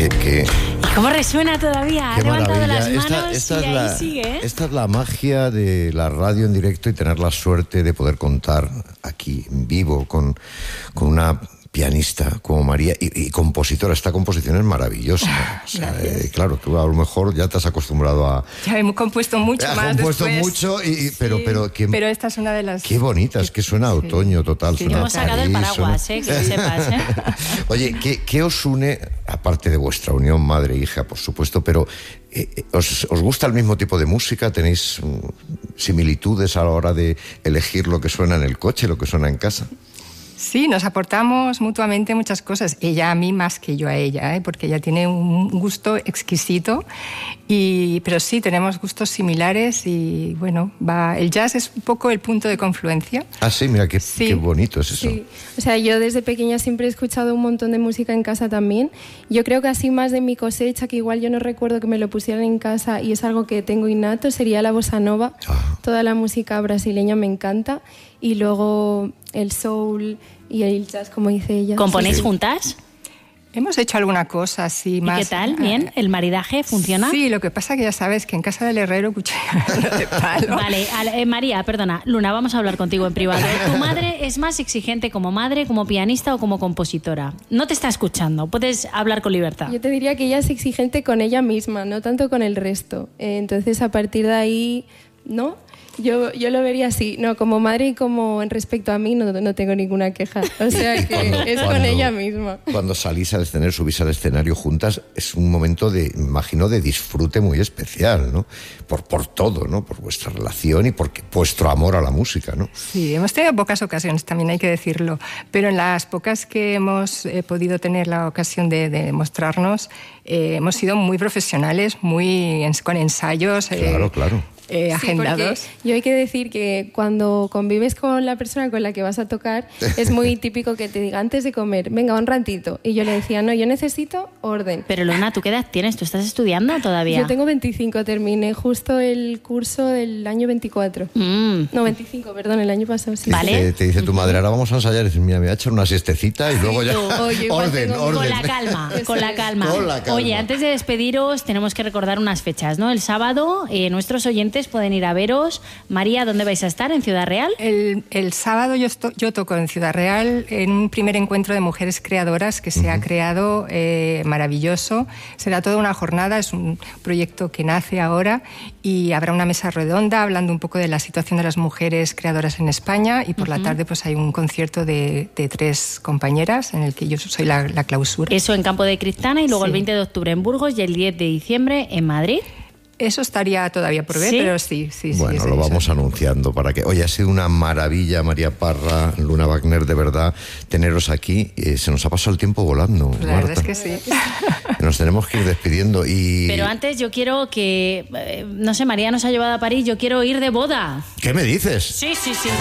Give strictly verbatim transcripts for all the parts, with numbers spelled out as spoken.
que... que... ¿Y cómo resuena todavía? Ha Qué levantado maravilla. las manos esta, esta y es ahí la, sigue, ¿eh? Esta es la magia de la radio en directo y tener la suerte de poder contar aquí en vivo con, con una pianista como María y, y compositora. Esta composición es maravillosa. O sea, eh, claro, tú a lo mejor ya te has acostumbrado a... Ya hemos compuesto mucho has más compuesto después. mucho, y, y- Sí, pero, pero, ¿qué, pero esta es una de las... qué bonita, es que suena a Sí. otoño total. Sí, Suena a Hemos sacado el París, paraguas, suena- ¿eh? Que lo sepas, ¿eh? Oye, ¿qué, ¿qué os une, aparte de vuestra unión madre-hija, por supuesto, pero eh, eh, ¿os, os gusta el mismo tipo de música? ¿Tenéis mm, similitudes a la hora de elegir lo que suena en el coche, lo que suena en casa? Sí, nos aportamos mutuamente muchas cosas. Ella a mí más que yo a ella, ¿eh? Porque ella tiene un gusto exquisito. Y, pero sí, tenemos gustos similares y bueno, va, el jazz es un poco el punto de confluencia. Ah, sí, mira, qué, Sí. qué bonito es eso. Sí, o sea, yo desde pequeña siempre he escuchado un montón de música en casa también. Yo creo que así más de mi cosecha, que igual yo no recuerdo que me lo pusieran en casa y es algo que tengo innato, sería la bossa nova. Ah. Toda la música brasileña me encanta. Y luego el soul y el jazz, como dice ella. ¿Componéis Sí. juntas? Hemos hecho alguna cosa así ¿Y más... qué tal? ¿Bien? ¿El maridaje funciona? Sí, lo que pasa que ya sabes que en casa del herrero cuchillo de palo. Vale, al- eh, María, perdona, Luna, vamos a hablar contigo en privado. ¿Tu madre es más exigente como madre, como pianista o como compositora? No te está escuchando, puedes hablar con libertad. Yo te diría que ella es exigente con ella misma, no tanto con el resto. Eh, entonces, a partir de ahí, ¿no? Yo, yo lo vería así. No, como madre y como en respecto a mí no, no tengo ninguna queja. O sea que Cuando- es con cuando- ella misma. Cuando salís al escenario, subís al escenario juntas, es un momento de, imagino, de disfrute muy especial, ¿no? Por, por todo, ¿no? Por vuestra relación y por vuestro amor a la música, ¿no? Sí, hemos tenido pocas ocasiones, también hay que decirlo, pero en las pocas que hemos eh, podido tener la ocasión de, de mostrarnos, eh, hemos sido muy profesionales, muy ens- con ensayos eh, Claro, claro. eh, Sí, agendados. porque yo hay que decir que cuando convives con la persona con la que vas a tocar, es muy típico que te diga antes de comer, venga, un ratito. Y yo le decía, no, yo necesito orden. Pero Luna, ¿tú qué edad tienes? ¿Tú estás estudiando todavía? Yo tengo veinticinco, terminé justo el curso del año veinticuatro. Mm. No, veinticinco, perdón, el año pasado, sí. Te Vale. dice- Te dice tu madre, ahora vamos a ensayar, y dices, mira, me voy a echar una siestecita y luego ya... tú. Oye, igual orden, tengo- orden. Con la calma, con la calma. Con la calma. Oye, antes de despediros tenemos que recordar unas fechas, ¿no? El sábado eh, nuestros oyentes pueden ir a veros. María, ¿dónde vais a estar? ¿En Ciudad Real? El, el sábado yo, esto- yo toco en Ciudad Real en un primer encuentro de mujeres creadoras que se ha creado eh, maravilloso. Será toda una jornada, es un proyecto que nace ahora y habrá una mesa redonda hablando un poco de la situación de las mujeres creadoras en España y por la tarde pues hay un concierto de, de tres compañeras en el que yo soy la, la clausura. Eso en Campo de Cristana y luego Sí. el veinte de octubre en Burgos y el diez de diciembre en Madrid. Eso estaría todavía por ver, ¿Sí? pero sí, sí, sí. Bueno, sí, lo eso. vamos anunciando para que... Oye, ha sido una maravilla, María Parra, Luna Wagner, de verdad, teneros aquí. Eh, se nos ha pasado el tiempo volando, La verdad Marta. es que sí. Nos tenemos que ir despidiendo y... Pero antes yo quiero que, eh, no sé, María nos ha llevado a París, yo quiero ir de boda. ¿Qué me dices? Sí, sí, sí.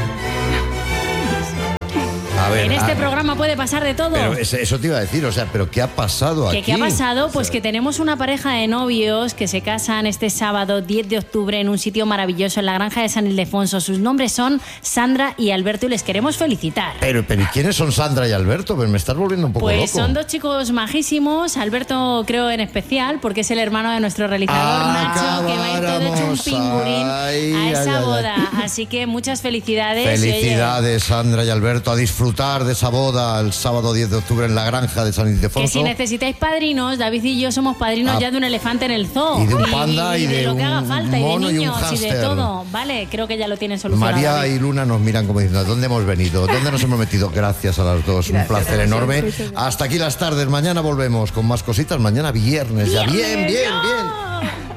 A ver, En este ah, programa puede pasar de todo. Pero es- eso te iba a decir, o sea, ¿pero qué ha pasado ¿Qué, aquí? ¿Qué ha pasado? O Pues sea, que tenemos una pareja de novios que se casan este sábado diez de octubre en un sitio maravilloso en la granja de San Ildefonso. Sus nombres son Sandra y Alberto y les queremos felicitar. Pero, pero ¿y quiénes son Sandra y Alberto? Pues me estás volviendo un poco Pues loco. son dos chicos majísimos, Alberto creo en especial, porque es el hermano de nuestro realizador Nacho, que va a ir todo hecho un Acabáramos. pingurín Ay, a esa ay, ay, boda. ay. Así que muchas felicidades. y, oye, Felicidades, Sandra y Alberto, a disfrutar de esa boda el sábado diez de octubre en la granja de San que Ildefonso. si necesitáis padrinos, David y yo somos padrinos Ah, ya de un elefante en el zoo. y de un panda, y de, de lo que haga un falta, y de mono y un niños y, de hámster. todo. Vale, creo que ya lo tienen solucionado. María David. y Luna nos miran como diciendo, ¿dónde hemos venido? ¿Dónde nos hemos metido? Gracias a las dos, un Gracias, placer gracias. enorme. Hasta aquí las tardes, mañana volvemos con más cositas, mañana viernes, ya bien, bien, bien.